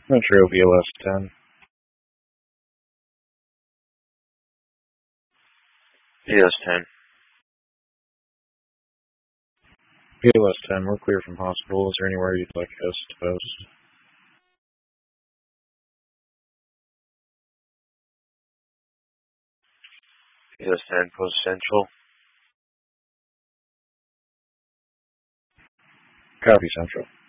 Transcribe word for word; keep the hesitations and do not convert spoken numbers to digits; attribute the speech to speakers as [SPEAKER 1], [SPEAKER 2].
[SPEAKER 1] Metro B L S ten.
[SPEAKER 2] B L S ten.
[SPEAKER 1] B L S ten, we're clear from hospital. Is there anywhere you'd like us to post?
[SPEAKER 2] B L S ten, Post Central.
[SPEAKER 1] Copy, Central.